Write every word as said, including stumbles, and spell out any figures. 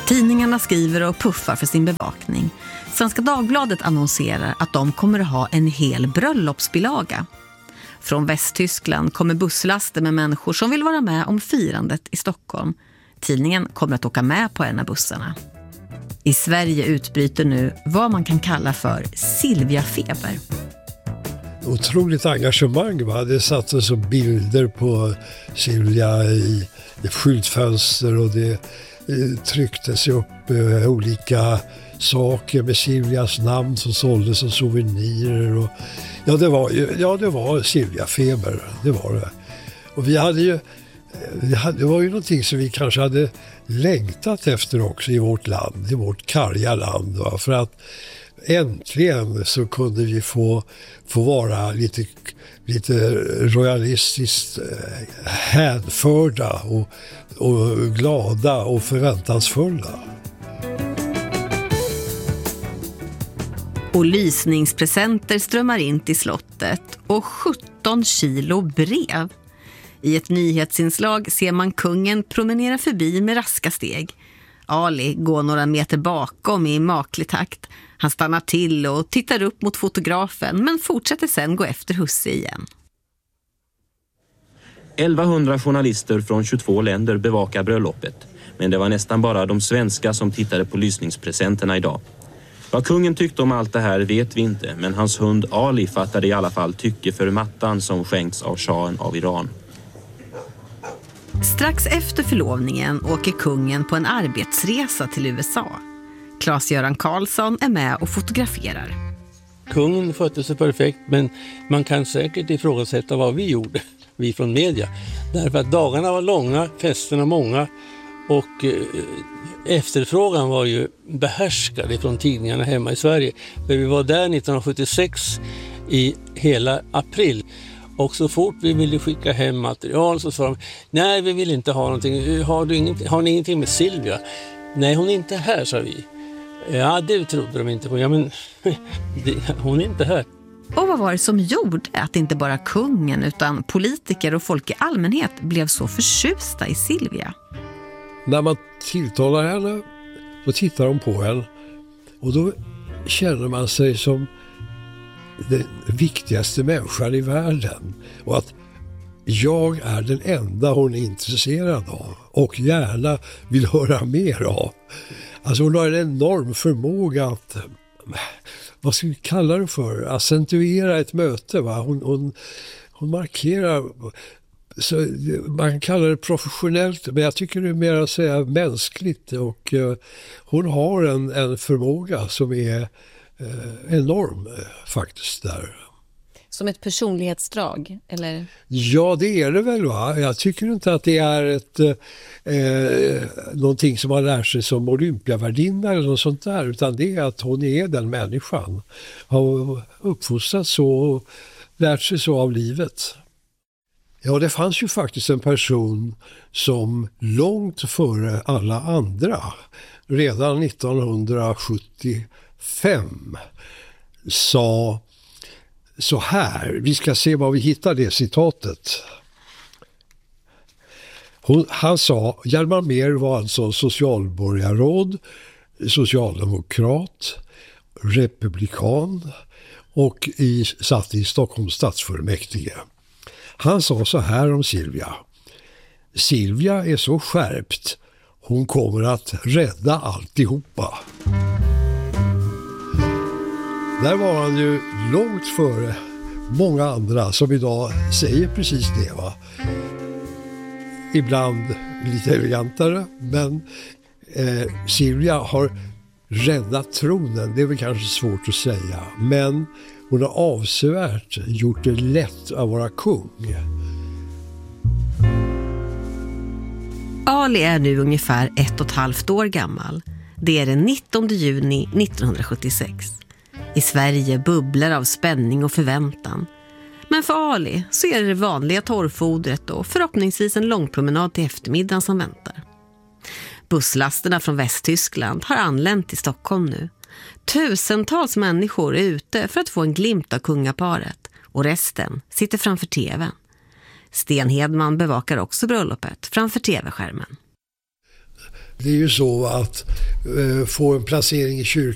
Tidningarna skriver och puffar för sin bevakning. Svenska Dagbladet annonserar att de kommer att ha en hel bröllopsbilaga. Från Västtyskland kommer busslaster med människor som vill vara med om firandet i Stockholm. Tidningen kommer att åka med på en av bussarna. I Sverige utbryter nu vad man kan kalla för Silvia-feber. Otroligt engagemang, va? Det sattes så bilder på Silvia i, i skyltfönster och det eh, trycktes upp eh, olika saker med Silvias namn som såldes som souvenirer. Och, ja, det var, ja, det var Silvia-feber, det var det. Och vi hade ju, vi hade, det var ju någonting som vi kanske hade längtat efter också i vårt land, i vårt karga land. Va? För att äntligen så kunde vi få, få vara lite, lite royalistiskt hänförda och, och glada och förväntansfulla. Och lysningspresenter strömmar in till slottet och sjutton kilo brev. I ett nyhetsinslag ser man kungen promenera förbi med raska steg. Ali går några meter bakom i maklig takt. Han stannar till och tittar upp mot fotografen men fortsätter sen gå efter husse igen. elvahundra journalister från tjugotvå länder bevakar bröllopet. Men det var nästan bara de svenska som tittade på lysningspresenterna idag. Vad kungen tyckte om allt det här vet vi inte, men hans hund Ali fattade i alla fall tycke för mattan som skänkts av shahen av Iran. Strax efter förlovningen åker kungen på en arbetsresa till U S A. Claes-Göran Karlsson är med och fotograferar. Kungen skötte sig perfekt, men man kan säkert ifrågasätta vad vi gjorde, vi från media. Därför att dagarna var långa, festerna många och eh, efterfrågan var ju behärskad från tidningarna hemma i Sverige. För vi var där nittonhundrasjuttiosex i hela april. Och så fort vi ville skicka hem material så sa de, nej vi vill inte ha någonting, har, du ingenting, har ni ingenting med Silvia? Nej, hon är inte här, sa vi. Ja, det trodde de inte på. Ja, men det, hon är inte här. Och vad var det som gjorde att inte bara kungen utan politiker och folk i allmänhet blev så förtjusta i Silvia? När man tilltalar henne så tittar de på henne och då känner man sig som den viktigaste människan i världen och att jag är den enda hon är intresserad av och gärna vill höra mer av. Alltså hon har en enorm förmåga att, vad ska vi kalla det för, accentuera ett möte. Va? Hon, hon, hon markerar, så man kallar det professionellt, men jag tycker det är mer att säga mänskligt och uh, hon har en, en förmåga som är uh, enorm uh, faktiskt där. Som ett personlighetsdrag, eller? Ja, det är det väl, va? Jag tycker inte att det är ett eh, någonting som man lär sig som olympiavärdinna eller något sånt där, utan det är att hon är den människan. Har uppfostrats så och lärt sig så av livet. Ja, det fanns ju faktiskt en person som långt före alla andra, redan nittonhundrasjuttiofem, sa så här, vi ska se vad vi hittar det citatet. Hon, han sa, Hjalmar Mehr var alltså socialborgarråd, socialdemokrat, republikan och i, satt i Stockholms stadsfullmäktige. Han sa så här om Silvia. Silvia är så skärpt, hon kommer att rädda alltihopa. Där var han ju långt före många andra som idag säger precis det, va. Ibland lite elegantare, men eh, Silvia har räddat tronen, det är väl kanske svårt att säga, men hon har avsevärt gjort det lätt att vara kung. Ali är nu ungefär ett och ett halvt år gammal. Det är den nittonde juni nittonhundrasjuttiosex. I Sverige bubblar av spänning och förväntan. Men för Ali så är det det vanliga torrfodret och förhoppningsvis en långpromenad till eftermiddagen som väntar. Busslasterna från Västtyskland har anlänt till Stockholm nu. Tusentals människor är ute för att få en glimt av kungaparet och resten sitter framför tvn. Sten Hedman bevakar också bröllopet framför tv-skärmen. Det är ju så att eh, få en placering i kyrkan